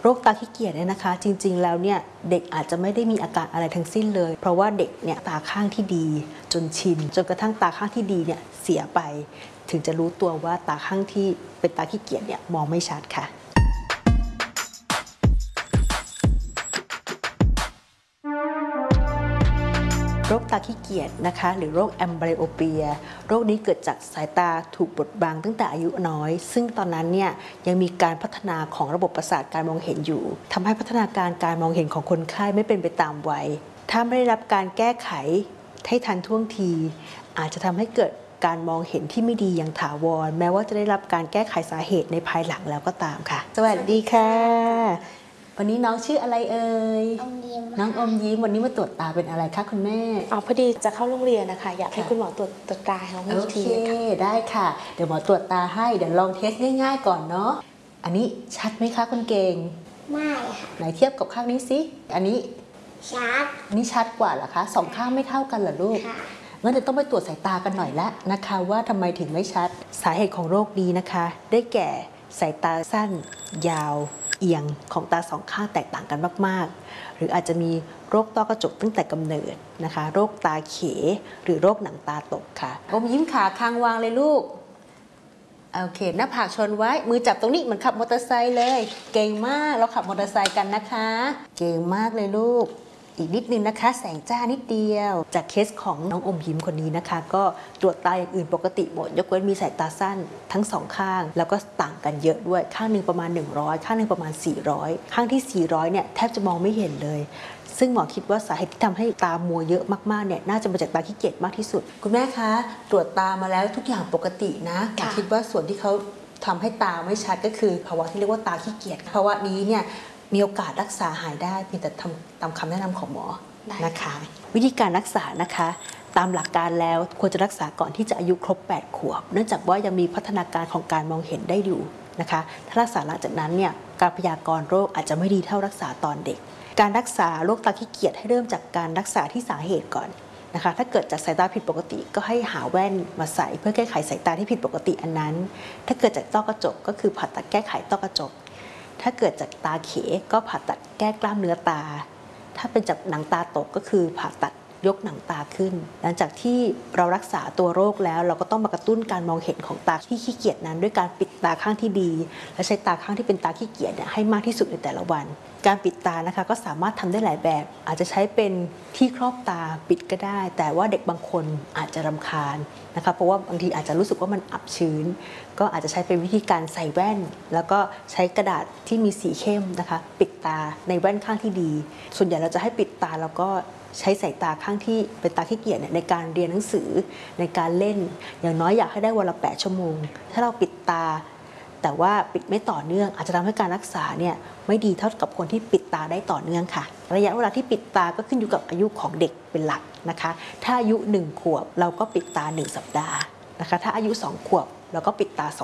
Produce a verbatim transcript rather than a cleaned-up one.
รคตาขี้เกียจเนี่ยนะคะจริงๆแล้วเนี่ยเด็กอาจจะไม่ได้มีอาการอะไรทั้งสิ้นเลยเพราะว่าเด็กเนี่ยตาข้างที่ดีจนชินจนกระทั่งตาข้างที่ดีเนี่ยเสียไปถึงจะรู้ตัวว่าตาข้างที่เป็นตาขี้เกียจเนี่ยมองไม่ชัดค่ะโรคตาขี้เกียจนะคะหรือโรคแอมไบลิโอเปียโรคนี้เกิดจากสายตาถูกบดบังตั้งแต่อายุน้อยซึ่งตอนนั้นเนี่ยยังมีการพัฒนาของระบบประสาทการมองเห็นอยู่ทำให้พัฒนาการการมองเห็นของคนไข้ไม่เป็นไปตามวัยถ้าไม่ได้รับการแก้ไขให้ทันท่วงทีอาจจะทำให้เกิดการมองเห็นที่ไม่ดีอย่างถาวรแม้ว่าจะได้รับการแก้ไขสาเหตุในภายหลังแล้วก็ตามค่ะสวัสดีค่ะวันนี้น้องชื่ออะไรเอ่ยน้องอมยิ้มวันนี้มาตรวจตาเป็นอะไรคะคุณแม่อ๋อพอดีจะเข้าโรงเรียนนะคะอยากให้คุณหมอตรวจตรวจตาให้น้องอีกทีค่ะโอเคได้ค่ะเดี๋ยวหมอตรวจตาให้เดี๋ยวลองเทสง่ายๆก่อนเนาะอันนี้ชัดไหมคะคุณเก่งไม่ค่ะไหนเทียบกับข้างนี้สิอันนี้ชัดอันนี้ชัดกว่าเหรอคะสองข้างไม่เท่ากันเหรอลูกค่ะงั้นเดี๋ยวต้องไปตรวจสายตากันหน่อยละนะคะว่าทำไมถึงไม่ชัดสาเหตุของโรคนี้นะคะได้แก่สายตาสั้นยาวเอียงของตาสองข้างแตกต่างกันมากๆหรืออาจจะมีโรคต้อกระจกตั้งแต่กำเนิดนะคะโรคตาเขหรือโรคหนังตาตกค่ะอมยิ้มขาคางวางเลยลูกโอเคหน้าผากชนไว้มือจับตรงนี้เหมือนขับมอเตอร์ไซค์เลยเก่งมากเราขับมอเตอร์ไซค์กันนะคะเก่งมากเลยลูกอีกนิดนึงนะคะแสงจ้านิดเดียวจากเคสของน้องอมยิ้มคนนี้นะคะก็ตรวจตาอย่างอื่นปกติหมดยกเว้นมีสายตาสั้นทั้งสองข้างแล้วก็ต่างกันเยอะด้วยข้างหนึ่งประมาณหนึ่งร้อยข้างหนึ่งประมาณสี่ร้อยข้างที่สี่ร้อยเนี่ยแทบจะมองไม่เห็นเลยซึ่งหมอคิดว่าสาเหตุที่ทำให้ตามัวเยอะมากๆเนี่ยน่าจะมาจากตาขี้เกียจมากที่สุดคุณแม่คะตรวจตามาแล้วทุกอย่างปกตินะหมอคิดว่าส่วนที่เขาทำให้ตาไม่ชัดก็คือภาวะที่เรียกว่าตาขี้เกียจภาวะนี้เนี่ยมีโอกาสรักษาหายได้เพียงแต่ทำตามคำแนะนำของหมอนะคะวิธีการรักษานะคะตามหลักการแล้วควรจะรักษาก่อนที่จะอายุครบแปดขวบเนื่องจากว่ายังมีพัฒนาการของการมองเห็นได้อยู่นะคะถ้ารักษาหลังจากนั้นเนี่ยการพยากรณ์โรคอาจจะไม่ดีเท่ารักษาตอนเด็กการรักษาโรคตาขี้เกียจให้เริ่มจากการรักษาที่สาเหตุก่อนนะคะถ้าเกิดจากสายตาผิดปกติก็ให้หาแว่นมาใส่เพื่อแก้ไขสายตาที่ผิดปกติอันนั้นถ้าเกิดจากต้อกระจกก็คือผ่าตัดแก้ไขต้อกระจกถ้าเกิดจากตาเขก็ผ่าตัดแก้กล้ามเนื้อตาถ้าเป็นจากหนังตาตกก็คือผ่าตัดยกหนังตาขึ้นหลังจากที่เรารักษาตัวโรคแล้วเราก็ต้องมากระตุ้นการมองเห็นของตาที่ขี้เกียจนั้นด้วยการปิดตาข้างที่ดีและใช้ตาข้างที่เป็นตาขี้เกียจเนี่ยให้มากที่สุดในแต่ละวันการปิดตานะคะก็สามารถทำได้หลายแบบอาจจะใช้เป็นที่ครอบตาปิดก็ได้แต่ว่าเด็กบางคนอาจจะรำคาญนะคะเพราะว่าบางทีอาจจะรู้สึกว่ามันอับชื้นก็อาจจะใช้เป็นวิธีการใส่แว่นแล้วก็ใช้กระดาษที่มีสีเข้มนะคะปิดตาในแว่นข้างที่ดีส่วนใหญ่เราจะให้ปิดตาแล้วก็ใช้สายตาข้างที่เป็นตาขี้เกียจในการเรียนหนังสือในการเล่นอย่างน้อยอยากให้ได้วันละแปดชั่วโมงถ้าเราปิดตาแต่ว่าปิดไม่ต่อเนื่องอาจจะทำให้การรักษาเนี่ยไม่ดีเท่ากับคนที่ปิดตาได้ต่อเนื่องค่ะระยะเวลาที่ปิดตาก็ขึ้นอยู่กับอายุของเด็กเป็นหลักนะคะถ้าอายุหนึ่งขวบเราก็ปิดตาหนึ่งสัปดาห์นะคะถ้าอายุสองขวบเราก็ปิดตา